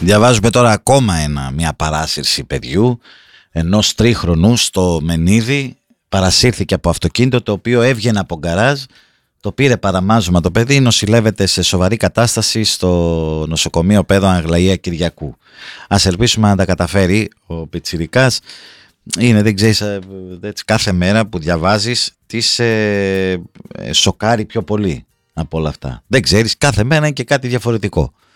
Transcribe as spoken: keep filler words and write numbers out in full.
Διαβάζουμε τώρα ακόμα ένα, μια παράσυρση παιδιού, ενός τρίχρονου στο Μενίδη. Παρασύρθηκε από αυτοκίνητο το οποίο έβγαινε από γκαράζ. Το πήρε παραμάζωμα το παιδί, νοσηλεύεται σε σοβαρή κατάσταση στο νοσοκομείο Πέδων Αγλαία Κυριακού. Ας ελπίσουμε να τα καταφέρει ο πιτσιρικάς. Είναι, δεν ξέρεις, έτσι, κάθε μέρα που διαβάζεις τι σε ε, σοκάρει πιο πολύ από όλα αυτά. Δεν ξέρεις, κάθε μέρα είναι και κάτι διαφορετικό.